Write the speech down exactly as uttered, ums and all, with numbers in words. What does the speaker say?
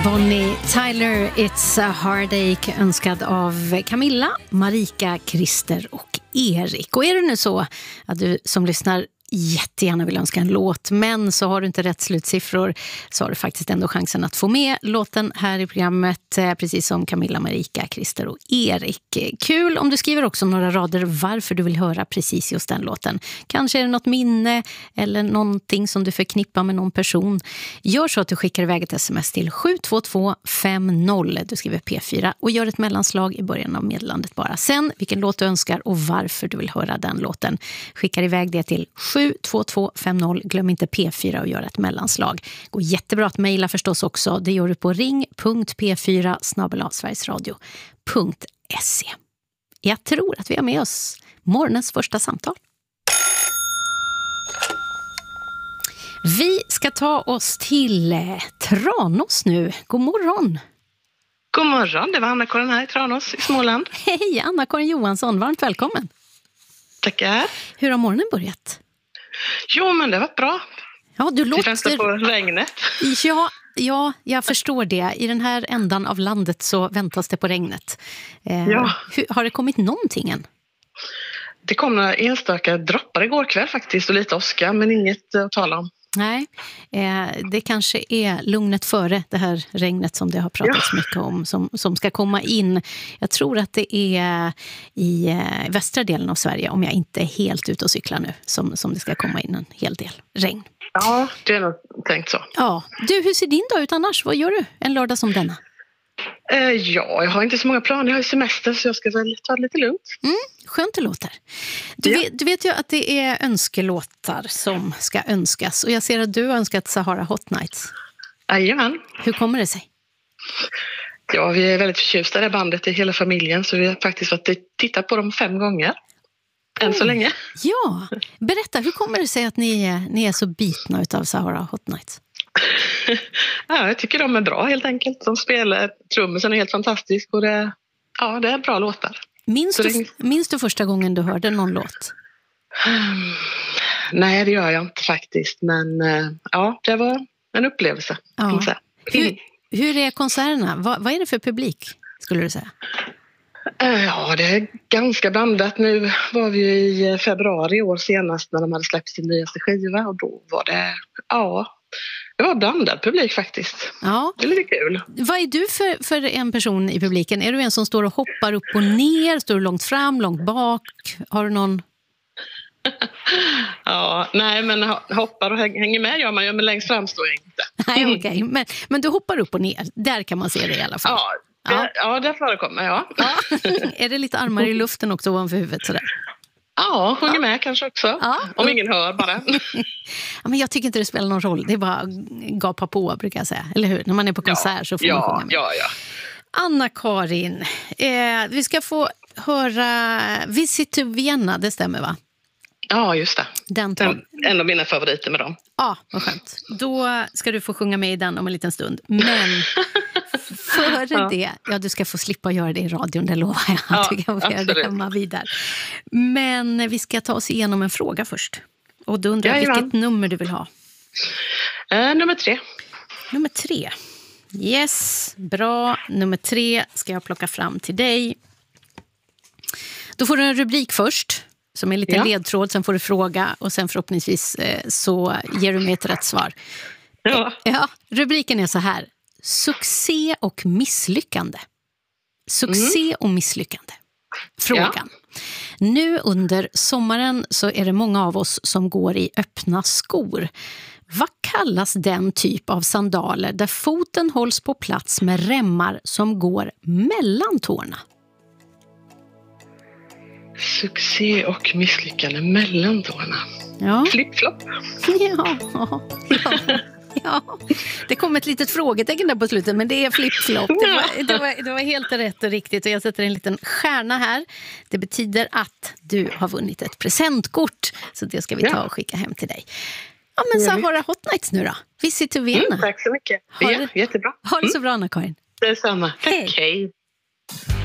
Bonnie Tyler, It's a Heartache, önskad av Camilla, Marika, Christer och Erik. Och är det nu så att du som lyssnar jättegärna vill önska en låt, men så har du inte rätt slutsiffror, så har du faktiskt ändå chansen att få med låten här i programmet, precis som Camilla, Marika, Christer och Erik. Kul om du skriver också några rader varför du vill höra precis just den låten. Kanske är det något minne eller någonting som du förknippar med någon person. Gör så att du skickar iväg ett sms till sju två två fem noll. Du skriver P fyra och gör ett mellanslag i början av meddelandet bara. Sen vilken låt du önskar och varför du vill höra den låten. Skickar iväg det till sju två två fem noll. Glöm inte P fyra och gör ett mellanslag. Går jättebra att mejla förstås också. Det gör du på ring punkt p fyra snabel-a sverigesradio punkt se. Jag tror att vi har med oss morgonens första samtal. Vi ska ta oss till Tranås nu. God morgon. God morgon, det var Anna-Karin här i Tranås i Småland. Hej, Anna-Karin Johansson. Varmt välkommen. Tackar. Hur har morgonen börjat? Jo, men det var bra. Ja, du låter... Vi väntar på regnet. Ja, ja, jag förstår det. I den här ändan av landet så väntas det på regnet. Eh, ja. hur, har det kommit någonting än? Det kom några enstaka droppar igår kväll faktiskt och lite åska, men inget att tala om. Nej, eh, det kanske är lugnet före det här regnet som det har pratats ja. mycket om som, som ska komma in. Jag tror att det är i eh, västra delen av Sverige, om jag inte är helt ute och cyklar nu, som, som det ska komma in en hel del regn. Ja, det är nog tänkt så. Ja. Du, hur ser din dag ut annars? Vad gör du en lördag som denna? Eh, ja, jag har inte så många planer. Jag har ju semester så jag ska väl ta det lite lugnt. Mm, skönt det låter. Du, ja. vet, du vet ju att det är önskelåtar som ska önskas. Och jag ser att du har önskat Sahara Hot Nights. Jajamän. Hur kommer det sig? Ja, vi är väldigt förtjusta i det bandet i hela familjen. Så vi har faktiskt varit tittat på dem fem gånger. Än mm. så länge. Ja, berätta. Hur kommer det sig att ni är, ni är så bitna utav Sahara Hot Nights? Ja, jag tycker de är bra helt enkelt. De spelar, trummisen är helt fantastisk och det, ja, det är bra låtar. Minns du, det... minns du första gången du hörde någon låt? Um, nej, det gör jag inte faktiskt. Men uh, ja, det var en upplevelse. Ja. Kan man säga. Hur, hur är konserterna? Vad, vad är det för publik, skulle du säga? Uh, ja, det är ganska blandat. Nu var vi i februari i år senast när de hade släppt sin nyaste skiva. Och då var det, ja... Det var blandad publik faktiskt. Ja. Det är lite kul. Vad är du för, för en person i publiken? Är du en som står och hoppar upp och ner? Står du långt fram, långt bak? Har du någon... ja, nej men hoppar och hänger med gör man ju, men längst fram står jag inte. Nej, okej. Okay. Men, men du hoppar upp och ner. Där kan man se det i alla fall. Ja, det, ja. ja det förekommer, ja. ja. Är det lite armar i luften också ovanför huvudet sådär? Ja, sjunger ja. med kanske också. Ja. Om ingen hör bara. Ja, men jag tycker inte det spelar någon roll. Det är bara gapa på, brukar jag säga. Eller hur? När man är på konsert ja. så får ja, man sjunga med. Ja, ja. Anna-Karin, eh, vi ska få höra Visit to Vienna, det stämmer va? Ja, just det. Den tar... En av mina favoriter med dem. Ja, vad skönt. Då ska du få sjunga med i den om en liten stund. Men före ja. det, ja du ska få slippa göra det i radion, det lovar jag. Ja, du kan få göra det hemma vidare. Men vi ska ta oss igenom en fråga först. Och då undrar jag vilket nummer du vill ha. Uh, nummer tre. Nummer tre. Yes, bra. Nummer tre ska jag plocka fram till dig. Då får du en rubrik först. Som är lite ja. ledtråd, sen får du fråga och sen förhoppningsvis eh, så ger du mig ett rätt svar. Ja. Ja, rubriken är så här. Succé och misslyckande. Succé mm. och misslyckande. Frågan. Ja. Nu under sommaren så är det många av oss som går i öppna skor. Vad kallas den typ av sandaler där foten hålls på plats med remmar som går mellan tårna? Succé och misslyckande mellan tårna. Ja. Flip-flop. Ja, ja, ja. Det kom ett litet frågetecken där på slutet, men det är flip-flop. Det var, det, var, det var helt rätt och riktigt och jag sätter en liten stjärna här. Det betyder att du har vunnit ett presentkort, så det ska vi ta och skicka hem till dig. Ja, men Sahara Hot Nights nu då. Visit to Vienna. Mm, tack så mycket. Ha ja, det, jättebra. Ha det så bra, Anna-Karin. Detsamma. Tack, hej. hej.